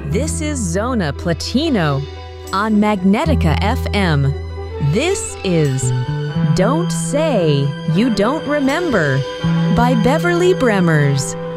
This is Zona Platino on Magnetica FM. This is Don't Say You Don't Remember by Beverly Bremmers.